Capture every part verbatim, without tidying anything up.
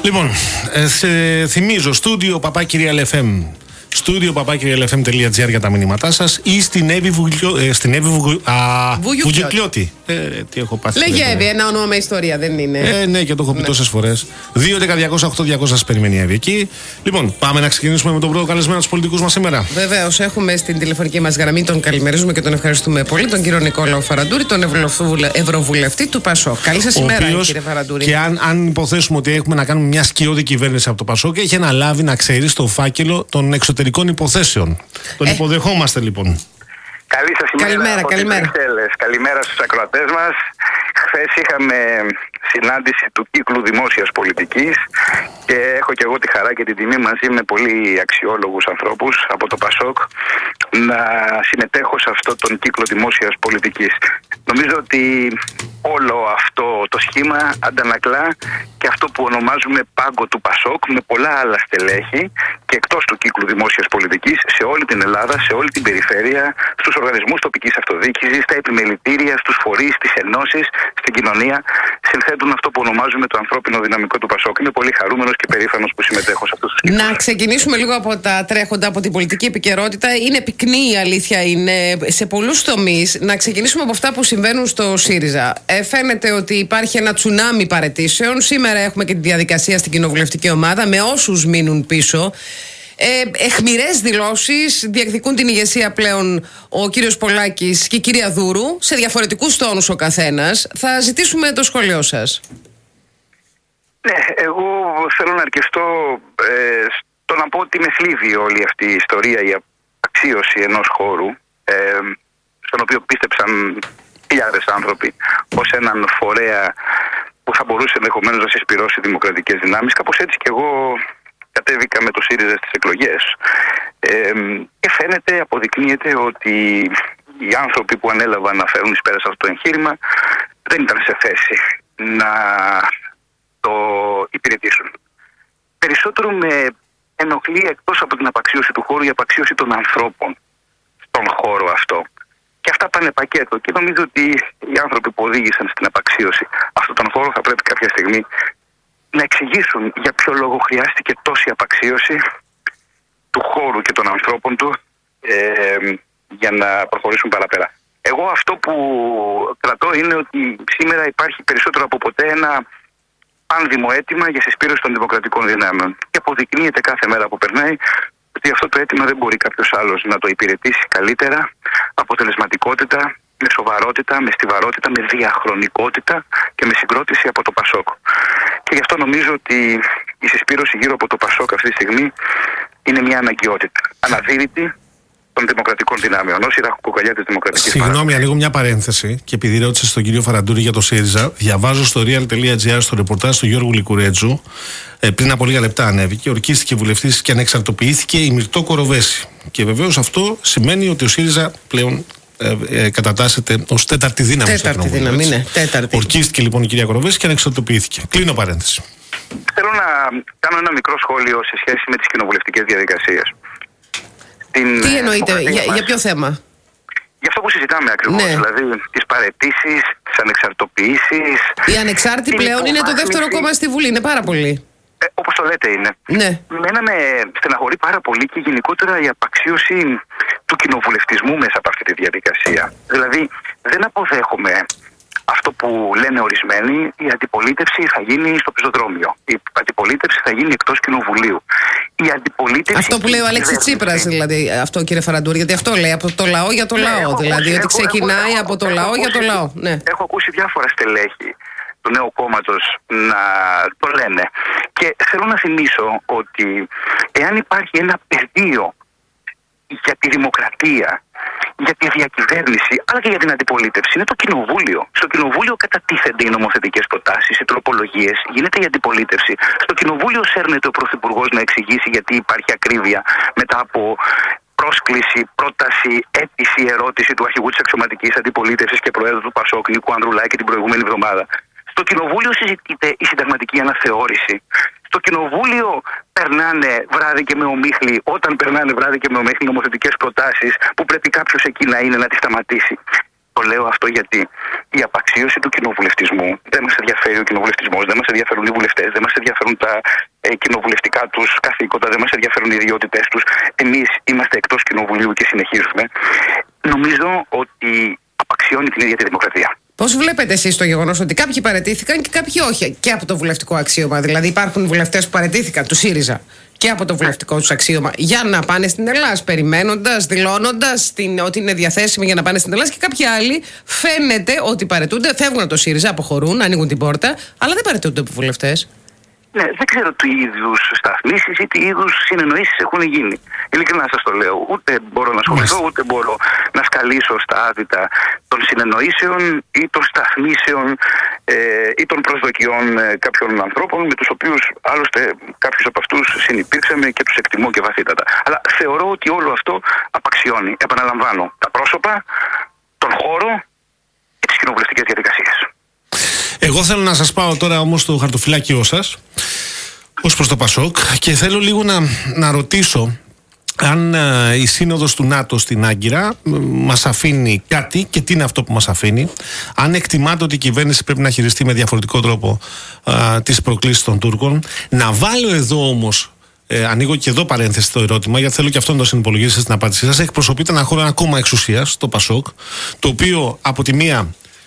Λοιπόν, ε, σε θυμίζω, στούντιο παπάκυριαλεφm. Στούντιο παπάκυριαλεφm.gr για τα μηνύματά σας ή στην Εύη Βουγλιο... ε, στην Εύη Βουγου... Α... Βουγιουκλιώτη. Ε, τι έχω πάθει. Λέγε Εύη, ένα όνομα με ιστορία, δεν είναι. Ε, ναι, και το έχω πει ναι. τόσες φορές. δύο έντεκα διακόσια οκτώ διακόσια σας περιμένει η Εύη εκεί. Λοιπόν, πάμε να ξεκινήσουμε με τον πρώτο καλεσμένο τους πολιτικούς μας σήμερα. Βεβαίως, έχουμε στην τηλεφωνική μας γραμμή, τον καλημερίζουμε και τον ευχαριστούμε πολύ, τον κύριο Νικόλαο Φαραντούρη, τον Ευρωβουλευτή του ΠΑΣΟΚ. Καλή σας ημέρα, κύριε Φαραντούρη. Και αν, αν υποθέσουμε ότι έχουμε να κάνουμε μια σκιώδη κυβέρνηση από το ΠΑΣΟΚ, έχει αναλάβει να ξέρει στο φάκελο των εξωτερικών υποθέσεων. Τον ε. υποδεχόμαστε λοιπόν. Καλή σας ημέρα. Καλημέρα, καλημέρα. Καλημέρα στους ακροατές μας. Χθες είχαμε συνάντηση του κύκλου δημόσιας πολιτικής και έχω και εγώ τη χαρά και την τιμή μαζί με πολύ αξιόλογους ανθρώπους από το ΠΑΣΟΚ να συμμετέχω σε αυτό τον κύκλο δημόσιας πολιτικής. Νομίζω ότι όλο αυτό το σχήμα αντανακλά και αυτό που ονομάζουμε πάγκο του ΠΑΣΟΚ με πολλά άλλα στελέχη και εκτός του κύκλου δημόσιας πολιτικής σε όλη την Ελλάδα, σε όλη την περιφέρεια, στους οργανισμούς τοπικής αυτοδιοίκησης, στα επιμελητήρια, στους φορείς, στις ενώσεις, στην κοινωνία, συνθέτουν αυτό που ονομάζουμε το ανθρώπινο δυναμικό του ΠΑΣΟΚ. Είμαι πολύ χαρούμενος και περήφανος που συμμετέχω σε αυτούς τους κύκλους. Να ξεκινήσουμε λίγο από τα τρέχοντα, από την πολιτική επικαιρότητα. Είναι πυκνή η αλήθεια, είναι σε πολλούς τομείς. Να ξεκινήσουμε από αυτά που συμβαίνουν στο ΣΥΡΙΖΑ. Ε, φαίνεται ότι υπάρχει ένα τσουνάμι παραιτήσεων. Σήμερα έχουμε και τη διαδικασία στην κοινοβουλευτική ομάδα με όσους μείνουν πίσω. Ε, εχμηρές δηλώσεις, διεκδικούν την ηγεσία πλέον ο κύριος Πολάκης και η κυρία Δούρου, σε διαφορετικούς τόνους ο καθένας. Θα ζητήσουμε το σχόλιο σας. Ναι, εγώ θέλω να αρκεστώ ε, στο να πω ότι με θλίβει όλη αυτή η ιστορία, η αξίωση ενός χώρου, ε, στον οποίο πίστεψαν χιλιάδες άνθρωποι ως έναν φορέα που θα μπορούσε ενδεχομένως να συσπυρώσει δημοκρατικές δυνάμεις. Κάπως έτσι και εγώ κατέβηκα με το ΣΥΡΙΖΑ στις εκλογές ε, και φαίνεται, αποδεικνύεται ότι οι άνθρωποι που ανέλαβαν να φέρουν εις πέρας αυτό το εγχείρημα δεν ήταν σε θέση να το υπηρετήσουν. Περισσότερο με ενοχλεί, εκτός από την απαξίωση του χώρου, η απαξίωση των ανθρώπων στον χώρο αυτό. Και αυτά πάνε πακέτο και νομίζω ότι οι άνθρωποι που οδήγησαν στην απαξίωση αυτόν τον χώρο θα πρέπει κάποια στιγμή να εξηγήσουν για ποιο λόγο χρειάστηκε τόση απαξίωση του χώρου και των ανθρώπων του ε, για να προχωρήσουν παραπέρα. Εγώ αυτό που κρατώ είναι ότι σήμερα υπάρχει περισσότερο από ποτέ ένα πάνδημο αίτημα για συσπήρωση των δημοκρατικών δυνάμεων. Και αποδεικνύεται κάθε μέρα που περνάει ότι αυτό το αίτημα δεν μπορεί κάποιος άλλος να το υπηρετήσει καλύτερα, αποτελεσματικότητα, με σοβαρότητα, με στιβαρότητα, με διαχρονικότητα και με συγκρότηση από το ΠΑΣΟΚ. Και γι' αυτό νομίζω ότι η συσπήρωση γύρω από το ΠΑΣΟΚ αυτή τη στιγμή είναι μια αναγκαιότητα. Αναδύρυτη των δημοκρατικών δυνάμεων. Όσοι ραχοκοκαλιά της δημοκρατικής. Συγγνώμη, ανοίγω μια παρένθεση και επειδή ρώτησε στον κύριο Φαραντούρη για το ΣΥΡΙΖΑ, διαβάζω στο real.gr στο ρεπορτάζ του Γιώργου Λικουρέτζου, ε, πριν από λίγα λεπτά ανέβηκε, ορκίστηκε βουλευτής και ανεξαρτοποιήθηκε η Μυρτώ Κοροβέση. Και βεβαίως αυτό σημαίνει ότι ο ΣΥΡΙΖΑ πλέον Ε, ε, κατατάσσεται ως τέταρτη δύναμη. Τέταρτη δύναμη, ναι. Τέταρτη. Ορκίστηκε λοιπόν η κυρία Κοροβέση και ανεξαρτοποιήθηκε. Κλείνω παρένθεση. Θέλω να κάνω ένα μικρό σχόλιο σε σχέση με τις κοινοβουλευτικές διαδικασίες. Την, Τι εννοείτε, για, για ποιο θέμα? Για αυτό που συζητάμε ακριβώς, ναι. Δηλαδή τις παραιτήσεις, τις ανεξαρτοποιήσεις. Η ανεξάρτητη πλέον είναι το δεύτερο κόμμα στη Βουλή, είναι πάρα πολύ. Ε, όπως το λέτε είναι. Ναι. Μένα με στεναχωρεί πάρα πολύ και γενικότερα η απαξίωση του κοινοβουλευτισμού μέσα από αυτή τη διαδικασία. Δηλαδή δεν αποδέχομαι αυτό που λένε ορισμένοι, η αντιπολίτευση θα γίνει στο πεζοδρόμιο. Η αντιπολίτευση θα γίνει εκτός κοινοβουλίου. Η αντιπολίτευση. Αυτό που λέει ο Αλέξης Τσίπρας, δηλαδή, αυτό κύριε Φαραντούρη, γιατί αυτό λέει από το λαό για το ναι, λαό. Δηλαδή ακούσει, ότι ξεκινάει έχω, από το έχω, λαό έχω, για το λαό. Ναι. Έχω ακούσει διάφορα στελέχη του νέου κόμματος να το λένε. Και θέλω να θυμίσω ότι εάν υπάρχει ένα πεδίο για τη δημοκρατία, για τη διακυβέρνηση, αλλά και για την αντιπολίτευση, είναι το κοινοβούλιο. Στο κοινοβούλιο κατατίθενται οι νομοθετικές προτάσεις, οι τροπολογίες, γίνεται η αντιπολίτευση. Στο κοινοβούλιο σέρνεται ο Πρωθυπουργός να εξηγήσει γιατί υπάρχει ακρίβεια μετά από πρόσκληση, πρόταση, αίτηση, ερώτηση του αρχηγού της αξιωματικής αντιπολίτευσης και προέδρου του ΠΑΣΟΚ, Νίκου Ανδρουλάκη, την προηγούμενη εβδομάδα. Στο κοινοβούλιο συζητείται η συνταγματική αναθεώρηση. Στο κοινοβούλιο περνάνε βράδυ και με ομίχλη, όταν περνάνε βράδυ και με ομίχλη νομοθετικές προτάσεις που πρέπει κάποιος εκεί να είναι να τις σταματήσει. Το λέω αυτό γιατί η απαξίωση του κοινοβουλευτισμού, δεν μας ενδιαφέρει ο κοινοβουλευτισμός, δεν μας ενδιαφέρουν οι βουλευτές, δεν μας ενδιαφέρουν τα ε, κοινοβουλευτικά τους καθήκοντα, δεν μας ενδιαφέρουν οι ιδιότητές τους. Εμείς είμαστε εκτός κοινοβουλίου και συνεχίζουμε. Νομίζω ότι απαξιώνει την ίδια τη δημοκρατία. Πώς βλέπετε εσείς το γεγονός ότι κάποιοι παραιτήθηκαν και κάποιοι όχι και από το βουλευτικό αξίωμα? Δηλαδή, υπάρχουν βουλευτές που παραιτήθηκαν του ΣΥΡΙΖΑ και από το βουλευτικό τους αξίωμα για να πάνε στην Ελλάδα, περιμένοντας, δηλώνοντας ότι είναι διαθέσιμοι για να πάνε στην Ελλάδα, και κάποιοι άλλοι φαίνεται ότι παραιτούνται, φεύγουν από το ΣΥΡΙΖΑ, αποχωρούν, ανοίγουν την πόρτα, αλλά δεν παραιτούνται από βουλευτές. Ναι, δεν ξέρω τι είδους σταθμίσεις ή τι είδους συνεννοήσεις έχουν γίνει. Ειλικρινά σας το λέω. Ούτε μπορώ να ασχοληθώ, ούτε μπορώ να σκαλίσω στα άδυτα των συνεννοήσεων ή των σταθμίσεων ε, ή των προσδοκιών ε, κάποιων ανθρώπων με τους οποίους άλλωστε κάποιους από αυτούς συνυπήρξαμε και τους εκτιμώ και βαθύτατα. Αλλά θεωρώ ότι όλο αυτό απαξιώνει, επαναλαμβάνω, τα πρόσωπα, τον χώρο και τις κοινοβουλευτικές διαδικασίες. Εγώ θέλω να σας πάω τώρα όμως στο χαρτοφυλάκιό σας ως προς το Πασόκ και θέλω λίγο να, να ρωτήσω αν ε, η σύνοδος του ΝΑΤΟ στην Άγκυρα ε, μας αφήνει κάτι, και τι είναι αυτό που μας αφήνει, αν εκτιμάτε ότι η κυβέρνηση πρέπει να χειριστεί με διαφορετικό τρόπο ε, τις προκλήσεις των Τούρκων. Να βάλω εδώ όμως, ε, ανοίγω και εδώ παρένθεση το ερώτημα, γιατί θέλω και αυτό να το συνυπολογίσετε στην απάντησή σας. Εκπροσωπείται ένα χώρο, ένα κόμμα εξουσίας, το Πασόκ, το οποίο από τη μία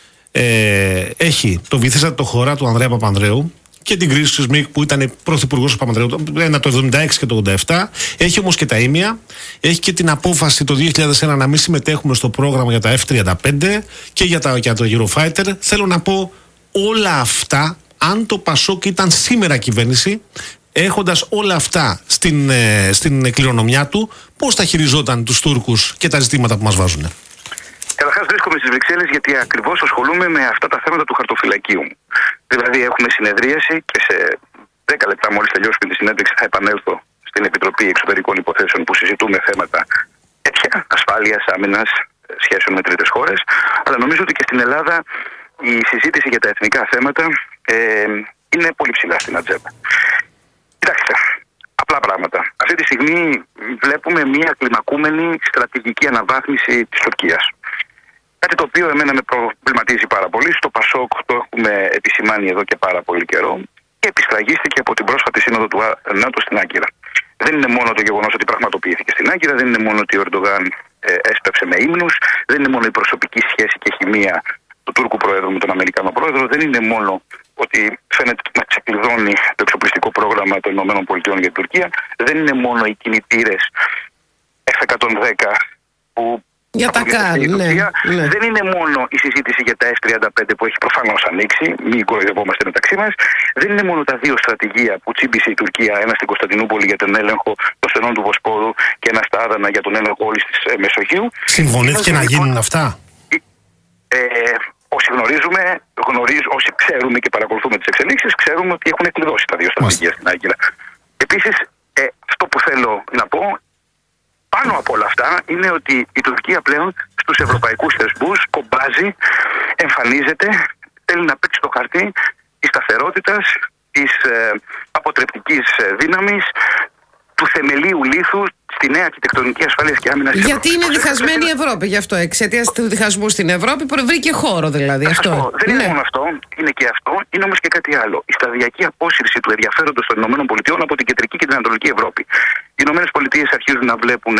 Ε, έχει το βυθίστατο χωρά του Ανδρέα Παπανδρέου και την κρίση του ΣΜΙΚ που ήταν πρωθυπουργός του Παπανδρέου, ένα το εβδομήντα έξι και το ογδόντα επτά. Έχει όμως και τα ίμια, έχει και την απόφαση το δύο χιλιάδες ένα να μην συμμετέχουμε στο πρόγραμμα για τα εφ τριάντα πέντε και για, τα, για το Eurofighter. Θέλω να πω όλα αυτά, αν το Πασόκ ήταν σήμερα κυβέρνηση, έχοντας όλα αυτά στην, ε, στην κληρονομιά του, πώς θα χειριζόταν τους Τούρκους και τα ζητήματα που μας βάζουν? Καταρχάς βρίσκομαι στις Βρυξέλλες γιατί ακριβώς ασχολούμαι με αυτά τα θέματα του χαρτοφυλακίου μου. Δηλαδή έχουμε συνεδρίαση και σε δέκα λεπτά μόλις τελειώσουμε τη συνέντευξη θα επανέλθω στην Επιτροπή Εξωτερικών Υποθέσεων που συζητούμε θέματα τέτοια, ασφάλειας, άμυνας, σχέσεων με τρίτες χώρες. Αλλά νομίζω ότι και στην Ελλάδα η συζήτηση για τα εθνικά θέματα ε, είναι πολύ ψηλά στην ατζέντα. Κοιτάξτε, απλά πράγματα. Αυτή τη στιγμή βλέπουμε μια κλιμακούμενη στρατηγική αναβάθμιση της Τουρκίας. Κάτι το οποίο εμένα με προβληματίζει πάρα πολύ. Στο Πασόκ το έχουμε επισημάνει εδώ και πάρα πολύ καιρό και επισφραγίστηκε από την πρόσφατη σύνοδο του ΝΑΤΟ στην Άγκυρα. Δεν είναι μόνο το γεγονός ότι πραγματοποιήθηκε στην Άγκυρα, δεν είναι μόνο ότι ο Ερντογάν ε, έσπευσε με ύμνους, δεν είναι μόνο η προσωπική σχέση και χημεία του Τούρκου Προέδρου με τον Αμερικανό Πρόεδρο, δεν είναι μόνο ότι φαίνεται να ξεκλειδώνει το εξοπλιστικό πρόγραμμα των ΗΠΑ για την Τουρκία, δεν είναι μόνο οι κινητήρες εφ εκατόν δέκα που για τα καν, ναι, ναι. Δεν είναι μόνο η συζήτηση για τα εφ τριάντα πέντε που έχει προφανώς ανοίξει, μην κοροϊδευόμαστε μεταξύ μας. Δεν είναι μόνο τα δύο στρατηγία που τσίμπησε η Τουρκία, ένα στην Κωνσταντινούπολη για τον έλεγχο των στενών του Βοσπόρου και ένα στα Άδανα για τον έλεγχο όλης της ε, Μεσογείου. Συμφωνήθηκε να γίνουν λοιπόν αυτά. Ε, όσοι γνωρίζουμε, γνωρίζ, όσοι ξέρουμε και παρακολουθούμε τις εξελίξεις, ξέρουμε ότι έχουν εκκλειδώσει τα δύο στρατηγία στην Άγκυρα. Επίσης, ε, αυτό που θέλω να πω πάνω από όλα αυτά είναι ότι η Τουρκία πλέον στους ευρωπαϊκούς θεσμούς κομπάζει, εμφανίζεται, θέλει να παίξει το χαρτί της σταθερότητας, της ε, αποτρεπτικής δύναμης, του θεμελίου λίθου στη νέα αρχιτεκτονική ασφάλειας και άμυνας. Γιατί είναι διχασμένη η Ευρώπη, γι' αυτό εξαιτίας του διχασμού στην Ευρώπη βρήκε χώρο δηλαδή. Αυτό. Πω, δεν είναι ναι. μόνο αυτό, είναι και αυτό, είναι όμως και κάτι άλλο. Η σταδιακή απόσυρση του ενδιαφέροντος των ΗΠΑ από την κεντρική και την ανατολική Ευρώπη. Οι ΗΠΑ αρχίζουν να βλέπουν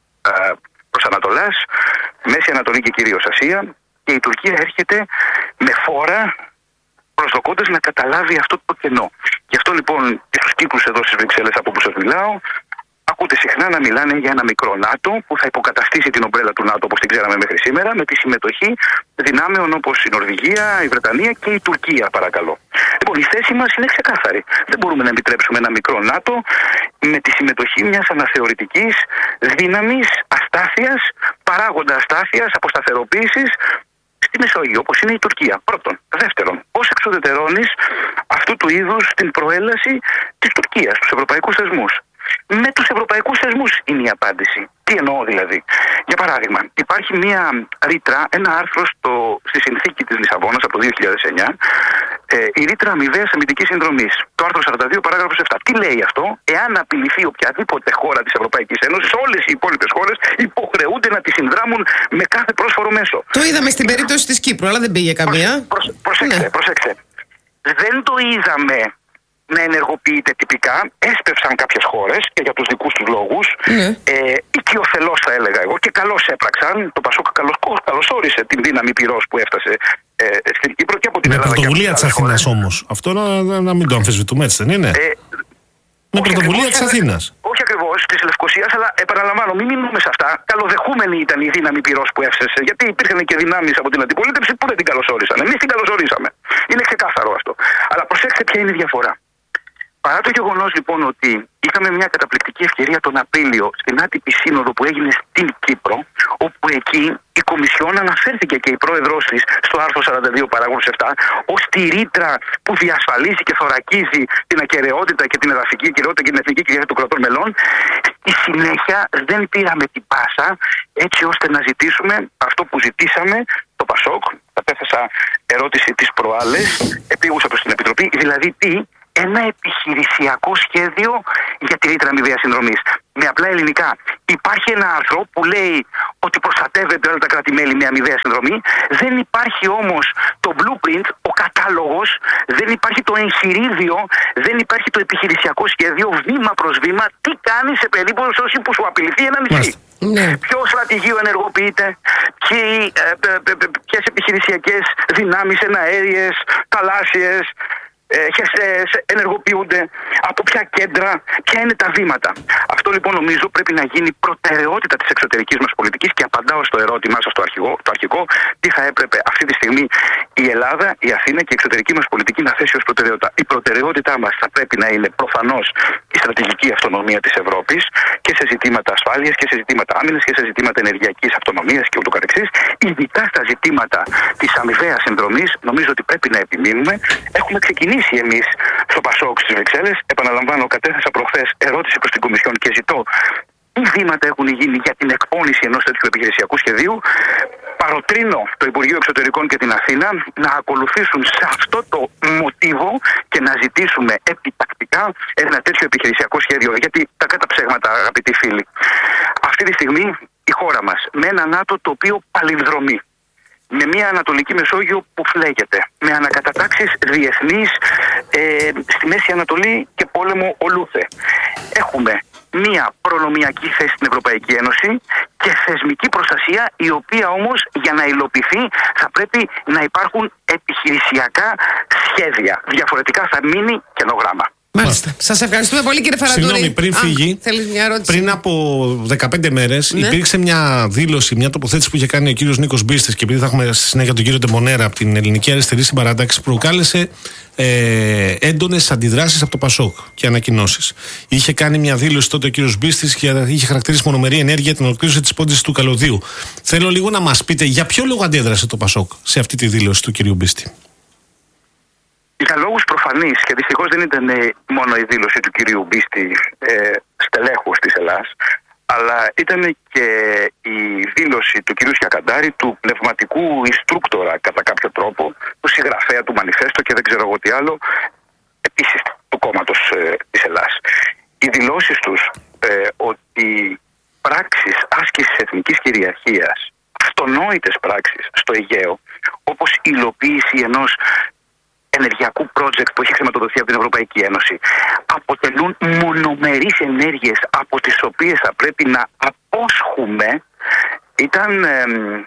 προς Ανατολάς, Μέση Ανατολή και κυρίως Ασία, και η Τουρκία έρχεται με φόρα προσδοκώντας να καταλάβει αυτό το κενό. Γι' αυτό λοιπόν και στους κύκλους εδώ στις Βρυξέλλες από που σας μιλάω, ακούτε συχνά να μιλάνε για ένα μικρό ΝΑΤΟ που θα υποκαταστήσει την ομπρέλα του ΝΑΤΟ όπως την ξέραμε μέχρι σήμερα, με τη συμμετοχή δυνάμεων όπως η Νορβηγία, η Βρετανία και η Τουρκία, παρακαλώ. Λοιπόν, η θέση μας είναι ξεκάθαρη. Δεν μπορούμε να επιτρέψουμε ένα μικρό ΝΑΤΟ με τη συμμετοχή μιας αναθεωρητικής δύναμης αστάθειας, παράγοντα αστάθειας, αποσταθεροποίησης στη Μεσόγειο, όπως είναι η Τουρκία. Πρώτον. Δεύτερον, πώς εξουδετερώνεις αυτού του είδους την προέλαση της Τουρκίας στους ευρωπαϊκούς θεσμούς. Με τους ευρωπαϊκούς θεσμούς είναι η απάντηση. Τι εννοώ δηλαδή? Για παράδειγμα, υπάρχει μία ρήτρα, ένα άρθρο στο, στη συνθήκη της Λισαβόνας από το δύο χιλιάδες εννιά, ε, η ρήτρα αμοιβαίας αμυντικής συνδρομής. Το άρθρο σαράντα δύο, παράγραφος επτά. Τι λέει αυτό? Εάν απειληθεί οποιαδήποτε χώρα της Ευρωπαϊκής Ένωσης, όλες οι υπόλοιπες χώρες υποχρεούνται να τη συνδράμουν με κάθε πρόσφορο μέσο. Το είδαμε στην περίπτωση της Κύπρου, αλλά δεν πήγε καμία. Προσε, προσε, προσέξτε, ναι. προσέξτε. Δεν το είδαμε να ενεργοποιείται τυπικά. Έσπευσαν κάποιες χώρες και για τους δικούς τους λόγους. Ναι. Ε, οικειοθελώς θα έλεγα εγώ, και καλώς έπραξαν. Το Πασόκ καλώς, καλώς όρισε την δύναμη πυρός που έφτασε ε, στην Κύπρο και από την με Ελλάδα. Με πρωτοβουλία της Αθήνας όμως. Αυτό να, να, να μην το αμφισβητούμε, έτσι δεν είναι? Ε, με πρωτοβουλία της Αθήνας. Όχι ακριβώς της Λευκωσίας, αλλά επαναλαμβάνω, μην μείνουμε σε αυτά. Καλοδεχούμενη ήταν η δύναμη πυρός που έφτασε. Γιατί υπήρχαν και δυνάμεις από την αντιπολίτευση που δεν την καλωσόρισαν. Εμείς την καλωσορίσαμε. Είναι ξεκάθαρο αυτό. Αλλά προσέξτε ποια είναι η διαφορά. Παρά το γεγονός λοιπόν ότι είχαμε μια καταπληκτική ευκαιρία τον Απρίλιο στην άτυπη σύνοδο που έγινε στην Κύπρο, όπου εκεί η Κομισιόν αναφέρθηκε και η πρόεδρος της στο άρθρο σαράντα δύο παράγραφος επτά ως τη ρήτρα που διασφαλίζει και θωρακίζει την ακεραιότητα και την εδαφική ακεραιότητα και την εθνική κυριαρχία των κρατών μελών. Στη συνέχεια δεν πήραμε την πάσα έτσι ώστε να ζητήσουμε αυτό που ζητήσαμε το Πασόκ. Κατέθεσα ερώτηση της προάλλες, επήγουσα προς την Επιτροπή, δηλαδή τι? Ένα επιχειρησιακό σχέδιο για τη ρήτρα αμοιβαίας συνδρομής. Με απλά ελληνικά. Υπάρχει ένα άρθρο που λέει ότι προστατεύεται όλα τα κράτη-μέλη με αμοιβαία συνδρομή. Δεν υπάρχει όμως το blueprint, ο κατάλογος, δεν υπάρχει το εγχειρίδιο, δεν υπάρχει το επιχειρησιακό σχέδιο βήμα προς βήμα. Τι κάνει σε περίπτωση που σου απειληθεί ένα νησί? Ναι. Ποιο στρατηγείο ενεργοποιείται, ποιες επιχειρησιακές δυνάμεις εναέριες, θαλάσσιες ενεργοποιούνται, από ποια κέντρα, ποια είναι τα βήματα. Αυτό λοιπόν νομίζω πρέπει να γίνει προτεραιότητα της εξωτερικής μας πολιτικής και απαντάω στο ερώτημά σας το αρχικό, το αρχικό τι θα έπρεπε αυτή τη στιγμή η Ελλάδα, η Αθήνα και η εξωτερική μας πολιτική να θέσει ως προτεραιότητα. Η προτεραιότητά μας θα πρέπει να είναι προφανώς η στρατηγική αυτονομία της Ευρώπης και σε ζητήματα ασφάλειας και σε ζητήματα άμυνας και σε ζητήματα ενεργειακής αυτονομίας και ούτω καθεξής. Ειδικά στα ζητήματα της αμοιβαίας συνδρομής νομίζω ότι πρέπει να επιμείνουμε. Έχουμε ξεκινήσει εμείς στο Πασόκ στις Βρυξέλλες. Επαναλαμβάνω, κατέθεσα προχθές ερώτηση προς την Κομισιόν και ζητώ τι βήματα έχουν γίνει για την εκπόνηση ενός τέτοιου επιχειρησιακού σχεδίου. Παροτρύνω το Υπουργείο Εξωτερικών και την Αθήνα να ακολουθήσουν σε αυτό το μοτίβο και να ζητήσουμε επιτακτικά ένα τέτοιο επιχειρησιακό σχέδιο. Γιατί τα καταψέγματα, αγαπητοί φίλοι, αυτή τη στιγμή η χώρα μας με ένα ΝΑΤΟ το οποίο παλινδρομεί, με μια Ανατολική Μεσόγειο που φλέγεται, με ανακατατάξεις διεθνείς ε, στη Μέση Ανατολή και πόλεμο ολούθε. Έχουμε μια προνομιακή θέση στην Ευρωπαϊκή Ένωση και θεσμική προστασία, η οποία όμως για να υλοποιηθεί θα πρέπει να υπάρχουν επιχειρησιακά σχέδια. Διαφορετικά θα μείνει καινογράμμα. Μάλιστα. Σας ευχαριστούμε πολύ, κύριε Φαραντούρη. Συγγνώμη, πριν φύγει, πριν από δεκαπέντε μέρες ναι. υπήρξε μια δήλωση, μια τοποθέτηση που είχε κάνει ο κύριος Νίκος Μπίστης, και επειδή θα έχουμε στη συνέχεια τον κύριο Ντεμονέρα από την Ελληνική Αριστερή Συμπαράταξη, προκάλεσε ε, έντονες αντιδράσεις από το Πασόκ και ανακοινώσεις. Είχε κάνει μια δήλωση τότε ο κύριος Μπίστης και είχε χαρακτηρίσει μονομερή ενέργεια την ολοκλήρωση της πόντισης του Καλωδίου. Θέλω λίγο να μας πείτε για ποιο λόγο αντέδρασε το Πασόκ σε αυτή τη δήλωση του κύριου Μπίστη. Για λόγους προφανείς, και δυστυχώς δεν ήταν μόνο η δήλωση του κυρίου Μπίστη, ε, στελέχους της Ελλάς, αλλά ήταν και η δήλωση του κυρίου Σκιακαντάρη, του πνευματικού instructora κατά κάποιο τρόπο, του συγγραφέα του μανιφέστο και δεν ξέρω εγώ τι άλλο, επίσης του κόμματος ε, της Ελλάς. Οι δηλώσεις τους ε, ότι πράξεις άσκησης εθνικής κυριαρχίας, αυτονόητες πράξεις στο Αιγαίο, όπως η υλοποίηση ενός ενεργειακού project που έχει χρηματοδοτηθεί από την Ευρωπαϊκή Ένωση, αποτελούν μονομερείς ενέργειες από τις οποίες θα πρέπει να απόσχουμε, ήταν ε,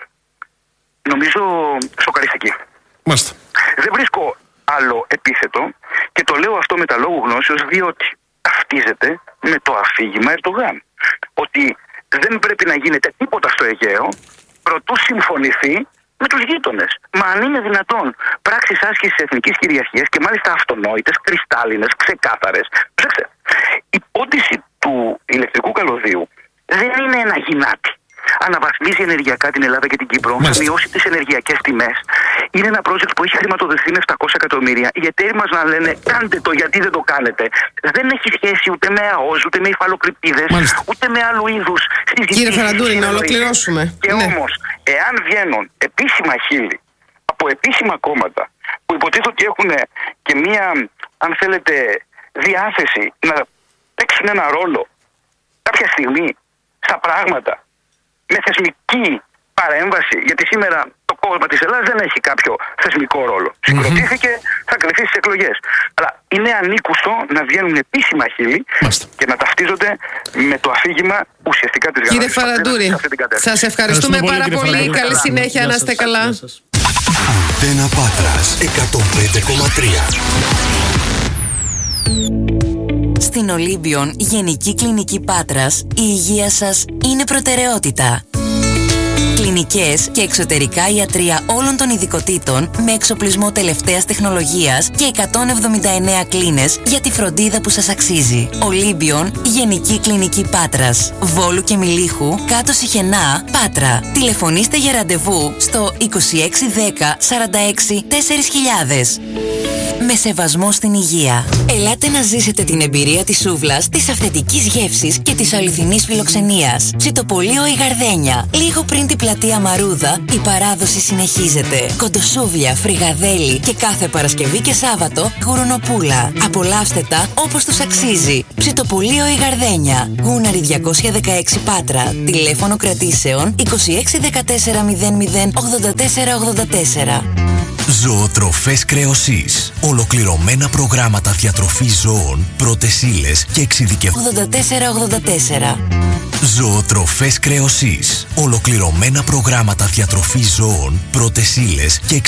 νομίζω σοκαριστική. Μάλιστα. Δεν βρίσκω άλλο επίθετο και το λέω αυτό με τα λόγου γνώσεως, διότι ταυτίζεται με το αφήγημα Ερντογάν. Ότι δεν πρέπει να γίνεται τίποτα στο Αιγαίο προτού συμφωνηθεί με τους γείτονες. Μα αν είναι δυνατόν πράξεις άσκησης εθνικής κυριαρχίας και μάλιστα αυτονόητες, κρυστάλλινες, ξεκάθαρες. Προσέξτε, η πόντιση του ηλεκτρικού καλωδίου δεν είναι ένα γυνάτι. αναβαθμίζει ενεργειακά την Ελλάδα και την Κύπρο, Μάλιστα. θα μειώσει τις ενεργειακές τιμές. Είναι ένα project που έχει χρηματοδοτηθεί με επτακόσια εκατομμύρια. Οι εταίροι μας να λένε κάντε το, γιατί δεν το κάνετε. Δεν έχει σχέση ούτε με ΑΟΣ, ούτε με υφαλοκρηπίδες, ούτε με άλλου είδους συζητήσεις. Κύριε Φαραντούρη, να ολοκληρώσουμε. Και ναι. όμως, εάν βγαίνουν επίσημα χείλη από επίσημα κόμματα που υποτίθεται ότι έχουν και μία, αν θέλετε, διάθεση να παίξουν ένα ρόλο κάποια στιγμή στα πράγματα με θεσμική παρέμβαση, γιατί σήμερα το κόμμα της Ελλάδας δεν έχει κάποιο θεσμικό ρόλο. Mm-hmm. Συγκροτήθηκε, θα κληθεί στις εκλογές. Αλλά είναι ανήκουστο να βγαίνουν επίσημα χείλη και να ταυτίζονται με το αφήγημα ουσιαστικά της Γαλλικής. Κύριε Φαραντούρη, σας ευχαριστούμε πάρα πολύ. πολύ. Καλή συνέχεια, να είστε καλά. Αντένα Πάτρας εκατόν πέντε κόμμα τρία. Στην Ολύμπιον Γενική Κλινική Πάτρας, η υγεία σας είναι προτεραιότητα. Κλινικές και εξωτερικά ιατρεία όλων των ειδικοτήτων με εξοπλισμό τελευταίας τεχνολογίας και εκατόν εβδομήντα εννέα κλίνες για τη φροντίδα που σας αξίζει. Ολύμπιον Γενική Κλινική Πάτρας, Βόλου και Μιλίχου, κάτω Σιχενά, Πάτρα. Τηλεφωνήστε για ραντεβού στο είκοσι έξι δέκα σαράντα έξι τέσσερις χιλιάδες. Με σεβασμό στην υγεία. Ελάτε να ζήσετε την εμπειρία της σούβλας, της αυθεντικής γεύσης και της αληθινής φιλοξενίας. Ψητοπολείο η Γαρδένια. Λίγο πριν την πλατεία Μαρούδα, η παράδοση συνεχίζεται. Κοντοσούβλια, φρυγαδέλι και κάθε Παρασκευή και Σάββατο γουρουνοπούλα. Απολαύστε τα όπως τους αξίζει. Ψητοπολείο η Γαρδένια. Γούναρη διακόσια δεκαέξι Πάτρα. Τηλέφωνο κρατήσεων είκοσι έξι δεκατέσσερα μηδέν μηδέν ογδόντα τέσσερα ογδόντα τέσσερα. Ζωοτροφές Κρεοσής. Ολοκληρωμένα προγράμματα διατροφής ζώων, πρώτες ύλες και εξειδικευμένες. ογδόντα τέσσερα ογδόντα τέσσερα. Ζωοτροφές Κρεοσής. Ολοκληρωμένα προγράμματα διατροφής ζώων, πρώτες ύλες και